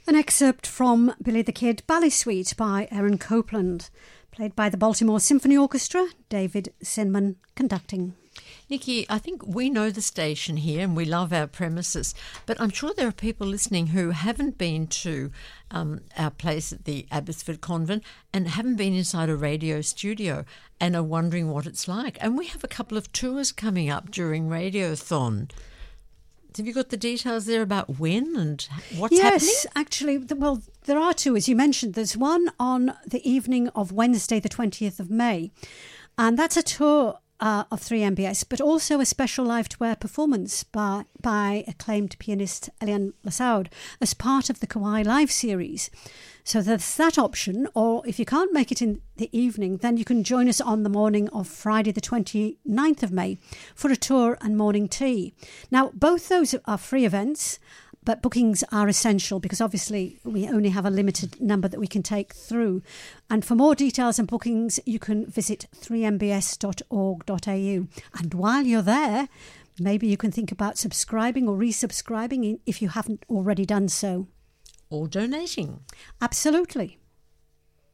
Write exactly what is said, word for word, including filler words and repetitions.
An excerpt from Billy the Kid Ballet Suite by Aaron Copland, played by the Baltimore Symphony Orchestra, David Sinman conducting. Nikki, I think we know the station here and we love our premises, but I'm sure there are people listening who haven't been to um, our place at the Abbotsford Convent and haven't been inside a radio studio and are wondering what it's like. And we have a couple of tours coming up during Radiothon. Have you got the details there about when and what's yes, happening? Yes, actually, well, there are two, as you mentioned. There's one on the evening of Wednesday, the twentieth of May, and that's a tour uh, of three M B S, but also a special live-to-air performance by, by acclaimed pianist Eliane Lassaud as part of the Kauai Live series. So there's that option, or if you can't make it in the evening, then you can join us on the morning of Friday the twenty-ninth of May for a tour and morning tea. Now, both those are free events, but bookings are essential because obviously we only have a limited number that we can take through. And for more details and bookings, you can visit three m b s dot org dot a u. And while you're there, maybe you can think about subscribing or resubscribing if you haven't already done so. Or donating. Absolutely.